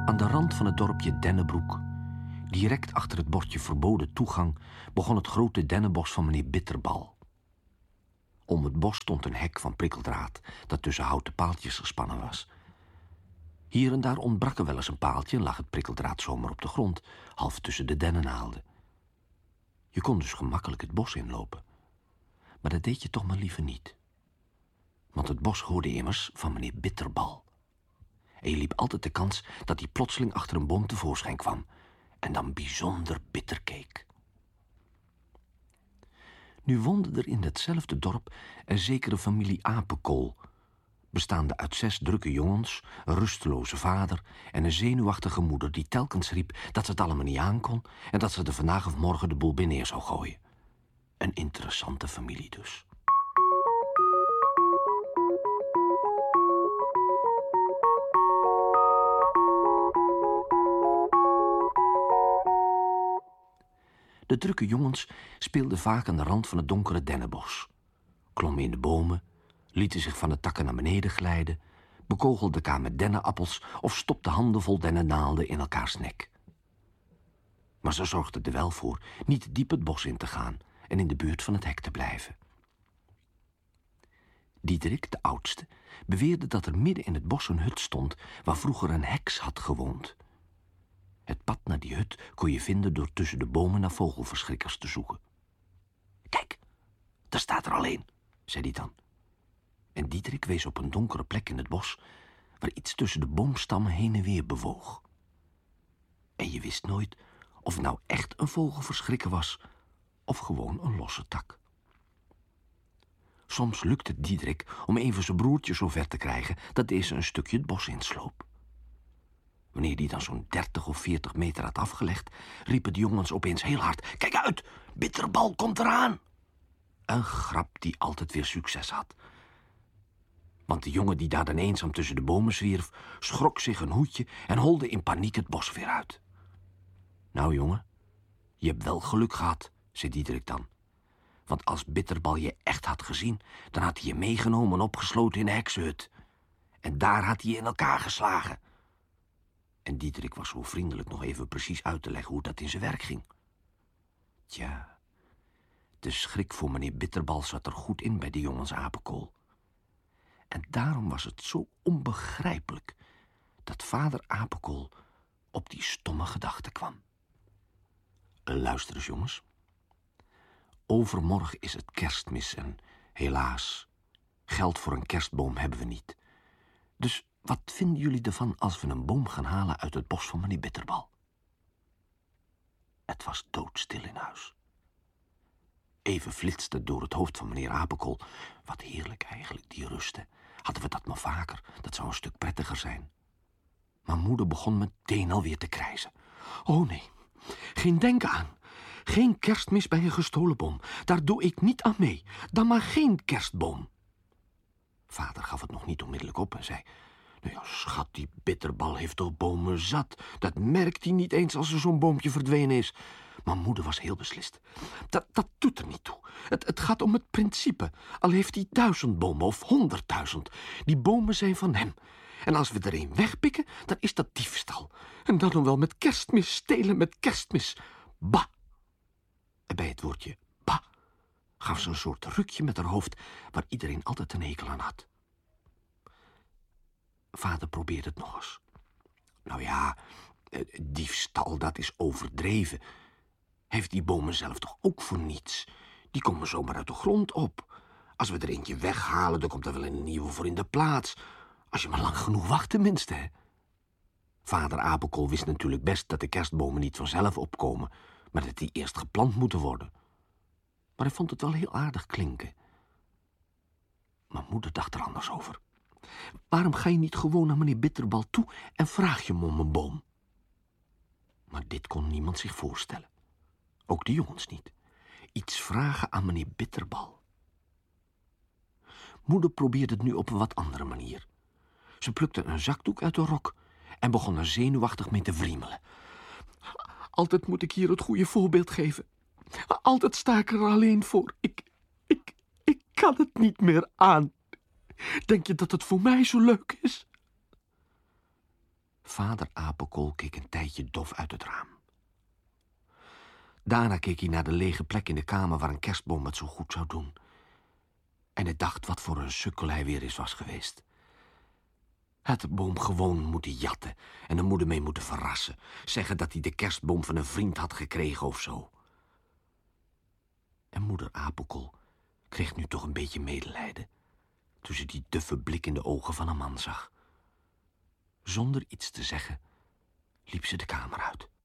Aan de rand van het dorpje Dennebroek, direct achter het bordje verboden toegang, begon het grote dennenbos van meneer Bitterbal. Om het bos stond een hek van prikkeldraad dat tussen houten paaltjes gespannen was. Hier en daar ontbrak er wel eens een paaltje en lag het prikkeldraad zomaar op de grond, half tussen de dennennaalden. Je kon dus gemakkelijk het bos inlopen. Maar dat deed je toch maar liever niet. Want het bos hoorde immers van meneer Bitterbal. En je liep altijd de kans dat hij plotseling achter een boom tevoorschijn kwam en dan bijzonder bitter keek. Nu woonde er in datzelfde dorp een zekere familie Apenkool, bestaande uit 6 drukke jongens, een rusteloze vader en een zenuwachtige moeder die telkens riep dat ze het allemaal niet aankon en dat ze er vandaag of morgen de boel bij neer zou gooien. Een interessante familie dus. De drukke jongens speelden vaak aan de rand van het donkere dennenbos, klommen in de bomen, lieten zich van de takken naar beneden glijden, bekogelden elkaar met dennenappels of stopten handenvol dennennaalden in elkaars nek. Maar ze zorgden er wel voor niet te diep het bos in te gaan en in de buurt van het hek te blijven. Diederik, de oudste, beweerde dat er midden in het bos een hut stond waar vroeger een heks had gewoond. Het pad naar die hut kon je vinden door tussen de bomen naar vogelverschrikkers te zoeken. Kijk, daar staat er al een, zei hij dan. En Diederik wees op een donkere plek in het bos waar iets tussen de boomstammen heen en weer bewoog. En je wist nooit of het nou echt een vogelverschrikker was of gewoon een losse tak. Soms lukte het Diederik om even zijn broertje zo ver te krijgen dat deze een stukje het bos insloop. Wanneer die dan zo'n 30 of 40 meter had afgelegd, riepen de jongens opeens heel hard: "Kijk uit, Bitterbal komt eraan!" Een grap die altijd weer succes had. Want de jongen die daar dan eenzaam tussen de bomen zwierf, schrok zich een hoedje en holde in paniek het bos weer uit. "Nou jongen, je hebt wel geluk gehad," zei Diederik dan. "Want als Bitterbal je echt had gezien, dan had hij je meegenomen en opgesloten in de heksenhut. En daar had hij je in elkaar geslagen." En Diederik was zo vriendelijk nog even precies uit te leggen hoe dat in zijn werk ging. Tja, de schrik voor meneer Bitterbal zat er goed in bij de jongens Apenkool. En daarom was het zo onbegrijpelijk dat vader Apenkool op die stomme gedachte kwam. Luister eens, jongens. Overmorgen is het Kerstmis en helaas, geld voor een kerstboom hebben we niet. Dus wat vinden jullie ervan als we een boom gaan halen uit het bos van meneer Bitterbal? Het was doodstil in huis. Even flitste het door het hoofd van meneer Apenkool: "Wat heerlijk eigenlijk, die rusten. Hadden we dat maar vaker, dat zou een stuk prettiger zijn." Maar moeder begon meteen alweer te krijsen. "Oh nee, geen denken aan. Geen kerstmis bij een gestolen boom. Daar doe ik niet aan mee. Dan maar geen kerstboom." Vader gaf het nog niet onmiddellijk op en zei: "Nou ja, schat, die Bitterbal heeft toch bomen zat. Dat merkt hij niet eens als er zo'n boompje verdwenen is." Maar moeder was heel beslist. Dat doet er niet toe. Het gaat om het principe. Al heeft hij 1000 bomen of 100.000. Die bomen zijn van hem. En als we er een wegpikken, dan is dat diefstal. En dan nog wel met kerstmis, stelen met kerstmis. Bah! En bij het woordje bah gaf ze een soort rukje met haar hoofd waar iedereen altijd een hekel aan had. Vader probeerde het nog eens. "Nou ja, diefstal, dat is overdreven. Heeft die bomen zelf toch ook voor niets? Die komen zomaar uit de grond op. Als we er eentje weghalen, dan komt er wel een nieuwe voor in de plaats. Als je maar lang genoeg wacht tenminste, hè." Vader Apenkool wist natuurlijk best dat de kerstbomen niet vanzelf opkomen, maar dat die eerst geplant moeten worden. Maar hij vond het wel heel aardig klinken. Maar moeder dacht er anders over. "Waarom ga je niet gewoon naar meneer Bitterbal toe en vraag je hem om een boom?" Maar dit kon niemand zich voorstellen. Ook de jongens niet. Iets vragen aan meneer Bitterbal. Moeder probeerde het nu op een wat andere manier. Ze plukte een zakdoek uit de rok en begon er zenuwachtig mee te wriemelen. "Altijd moet ik hier het goede voorbeeld geven. Altijd sta ik er alleen voor. Ik kan het niet meer aan. Denk je dat het voor mij zo leuk is?" Vader apenkool keek een tijdje dof uit het raam. Daarna keek hij naar de lege plek in de kamer waar een kerstboom het zo goed zou doen. En hij dacht wat voor een sukkel hij weer eens was geweest. Hij had de boom gewoon moeten jatten en de moeder mee moeten verrassen. Zeggen dat hij de kerstboom van een vriend had gekregen of zo. En moeder apenkool kreeg nu toch een beetje medelijden toen ze die duffe blik in de ogen van een man zag. Zonder iets te zeggen liep ze de kamer uit.